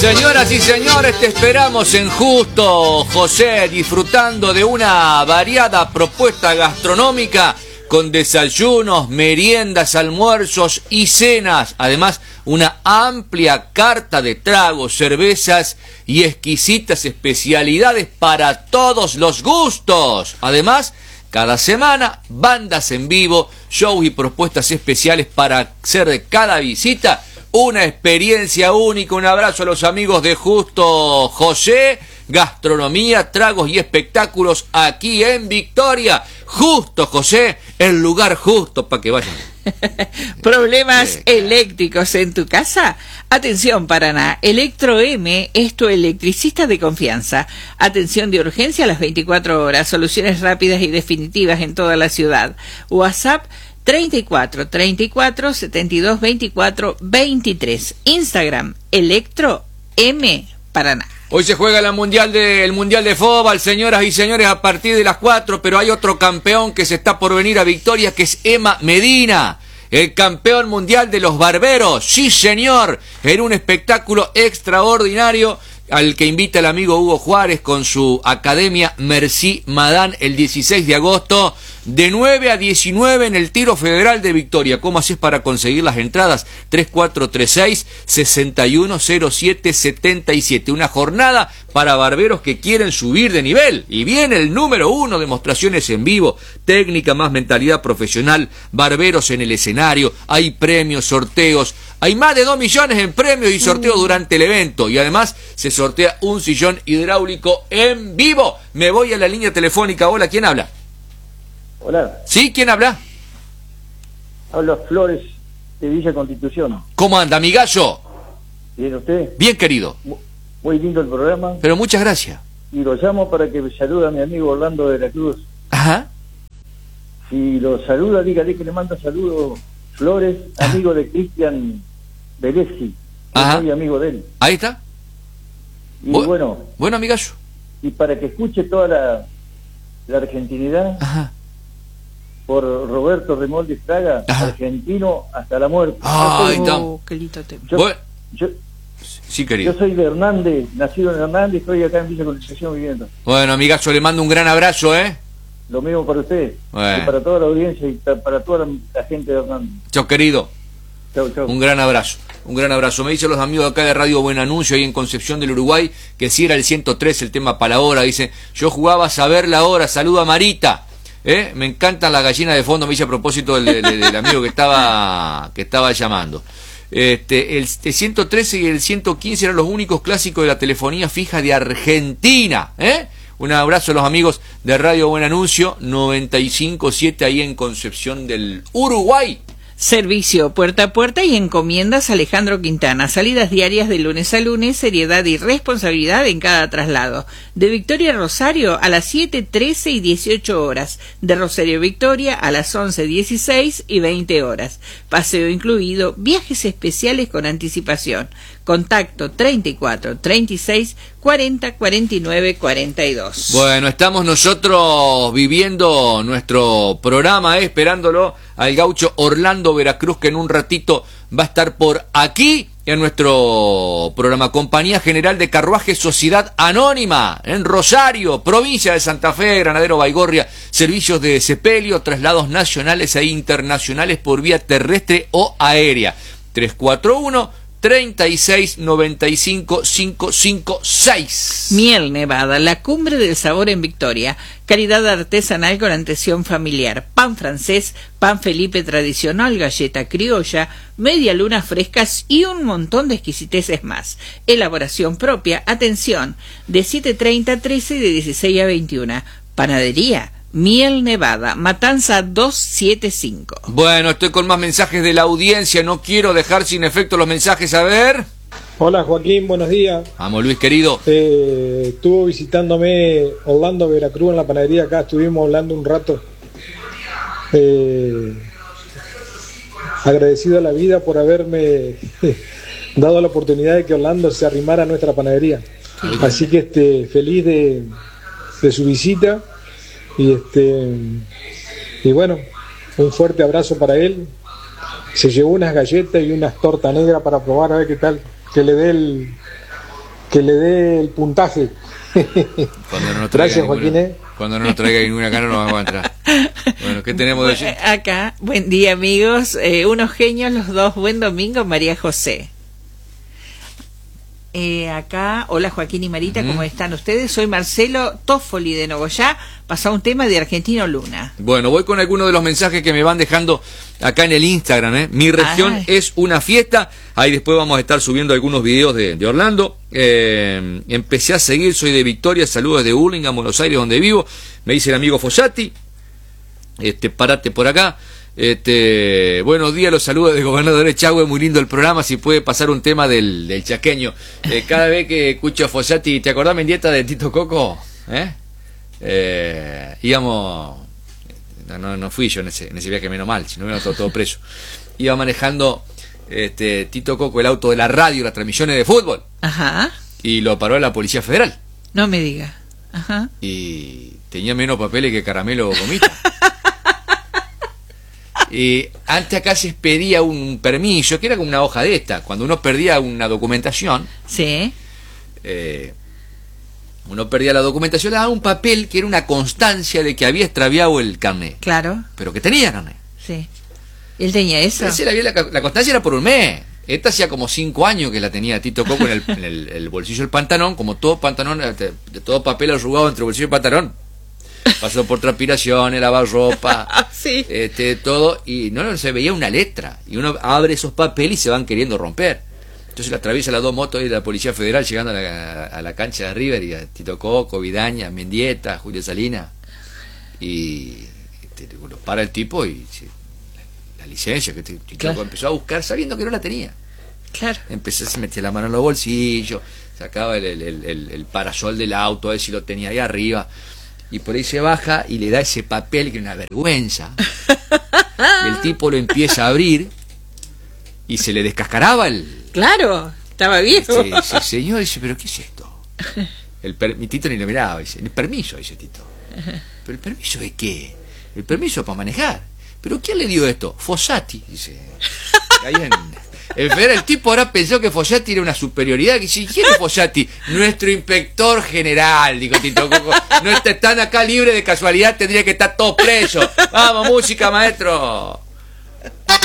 Señoras y señores, te esperamos en Justo, José, disfrutando de una variada propuesta gastronómica con desayunos, meriendas, almuerzos y cenas. Además, una amplia carta de tragos, cervezas y exquisitas especialidades para todos los gustos. Además, cada semana, bandas en vivo, shows y propuestas especiales para hacer de cada visita una experiencia única. Un abrazo a los amigos de Justo José, gastronomía, tragos y espectáculos aquí en Victoria. Justo José, el lugar justo para que vayan. ¿Problemas eléctricos en tu casa? Atención, Paraná, Electro M es tu electricista de confianza. Atención de urgencia a las 24 horas, soluciones rápidas y definitivas en toda la ciudad. WhatsApp 34 34 72 24 23. Instagram Electro M Paraná. Hoy se juega el Mundial de Fútbol, señoras y señores, a partir de las 4, pero hay otro campeón que se está por venir a Victoria, que es Emma Medina, el campeón mundial de los barberos. Sí, señor, en un espectáculo extraordinario al que invita el amigo Hugo Juárez con su academia Merci Madame el 16 de agosto, de 9 a 19 en el Tiro Federal de Victoria. ¿Cómo haces para conseguir las entradas? 3436-610777. Una jornada para barberos que quieren subir de nivel. Y viene el número 1, demostraciones en vivo, técnica más mentalidad profesional, barberos en el escenario, hay premios, sorteos. Hay más de 2 millones en premios y sorteos durante el evento. Y además se sortea un sillón hidráulico en vivo. Me voy a la línea telefónica. Hola, ¿quién habla? Hola. ¿Sí? ¿Quién habla? Habla Flores de Villa Constitución. ¿Cómo anda, amigallo? ¿Bien usted? Bien, querido. Muy lindo el programa. Pero muchas gracias. Y lo llamo para que me salude a mi amigo Orlando de la Cruz. Ajá. Si lo saluda, dígale que le manda saludos Flores, amigo de Cristian Belesi. Yo soy amigo de él. Ahí está. Y bueno, amigallo. Y para que escuche toda la argentinidad. Ajá. Por Roberto Remoldi Fraga, argentino hasta la muerte. Ay, qué lindo tema. Sí, querido. Yo soy de Hernández, nacido en Hernández, estoy acá en Villa Constitución viviendo. Bueno, amigazo, le mando un gran abrazo, Lo mismo para usted, y para toda la audiencia y para toda la gente de Hernández. Chao, querido. Chau, chau. Un gran abrazo. Me dicen los amigos acá de Radio Buen Anuncio, ahí en Concepción del Uruguay, que si era el 103 el tema para la hora. Dice, yo jugaba a saber la hora. Saluda a Marita. Me encantan las gallinas de fondo, me dice a propósito del amigo que estaba llamando. El 113 y el 115 eran los únicos clásicos de la telefonía fija de Argentina. Un abrazo a los amigos de Radio Buen Anuncio 95.7 ahí en Concepción del Uruguay. Servicio puerta a puerta y encomiendas Alejandro Quintana. Salidas diarias de lunes a lunes, seriedad y responsabilidad en cada traslado. De Victoria a Rosario a las 7, 13 y 18 horas. De Rosario a Victoria a las 11, 16 y 20 horas. Paseo incluido, viajes especiales con anticipación. Contacto 34 36 40 49 42. Bueno, estamos nosotros viviendo nuestro programa, esperándolo al gaucho Orlando Veracruz, que en un ratito va a estar por aquí en nuestro programa. Compañía General de Carruajes Sociedad Anónima en Rosario, provincia de Santa Fe, Granadero Baigorria. Servicios de sepelio, traslados nacionales e internacionales por vía terrestre o aérea. 341-3695-556. Miel Nevada, la cumbre del sabor en Victoria. Calidad artesanal con atención familiar. Pan francés, pan Felipe tradicional, galleta criolla, media luna frescas y un montón de exquisiteces más. Elaboración propia, atención, de 7:30 a 13 y de 16 a 21. Panadería Miel Nevada, Matanza 275. Bueno, estoy con más mensajes de la audiencia, no quiero dejar sin efecto los mensajes, a ver. Hola Joaquín, buenos días. Vamos Luis, querido. Estuvo visitándome Orlando Veracruz en la panadería, acá estuvimos hablando un rato. Agradecido a la vida por haberme dado la oportunidad de que Orlando se arrimara a nuestra panadería. Así que feliz de su visita. Y bueno, un fuerte abrazo para él. Se llevó unas galletas y unas tortas negras para probar a ver qué tal, que le dé que le dé el puntaje. Cuando no nos Gracias, Joaquín. Cuando no nos traiga ninguna cara no vamos a entrar. Bueno, ¿qué tenemos de decir? Acá, buen día amigos, unos genios los dos, buen domingo, María José. Acá, hola Joaquín y Marita, ¿cómo están ustedes? Soy Marcelo Toffoli de Nogoyá, pasa un tema de Argentino Luna. Bueno, voy con algunos de los mensajes que me van dejando acá en el Instagram, Mi región es una fiesta, ahí después vamos a estar subiendo algunos videos de Orlando. Empecé a seguir, soy de Victoria, saludos de Hurlingham, Buenos Aires, donde vivo, me dice el amigo Fossati, parate por acá. Buenos días, los saludos de Gobernador Echagüe, muy lindo el programa, si puede pasar un tema del chaqueño. Cada vez que escucho a Fossati, ¿te acordás, Mendieta, de Tito Coco? Íbamos, no fui yo en ese viaje, menos mal, si no hubiera todo preso. Iba manejando Tito Coco el auto de la radio, las transmisiones de fútbol. Ajá. Y lo paró la Policía Federal. No me diga. Ajá. Y tenía menos papeles que Caramelo Gomita. Y antes acá se pedía un permiso, que era como una hoja de esta. Cuando uno perdía una documentación, sí, uno perdía la documentación, le daba un papel que era una constancia de que había extraviado el carnet. Claro. Pero que tenía carnet. Sí. ¿Él tenía eso? La constancia era por un mes. Esta hacía como 5 años que la tenía Tito Coco en el bolsillo del pantalón, como todo pantalón, de todo papel arrugado entre el bolsillo y el pantalón. Pasó por transpiraciones, lavar ropa, sí, todo, y no se veía una letra. Y uno abre esos papeles y se van queriendo romper. Entonces la atraviesa las dos motos de la Policía Federal llegando a la cancha de River, y a Tito Coco, Vidaña, Mendieta, Julio Salinas. Y lo para el tipo y la licencia que Tito claro. Coco empezó a buscar sabiendo que no la tenía. Claro. Empezó, se metía la mano en los bolsillos, sacaba el parasol del auto, a ver si lo tenía ahí arriba. Y por ahí se baja y le da ese papel que es una vergüenza. El tipo lo empieza a abrir y se le descascaraba el... Claro, estaba viejo. Ese señor dice, ¿pero qué es esto? Mi Tito ni lo miraba, dice, el permiso, dice Tito. ¿Pero el permiso de qué? El permiso para manejar. ¿Pero quién le dio esto? Fossati, dice. Ahí el tipo ahora pensó que Fossati era una superioridad. Que si ¿quién es Fossati? Nuestro inspector general, dijo Tito Coco. No están acá libres de casualidad, tendría que estar todos presos. Vamos, música, maestro.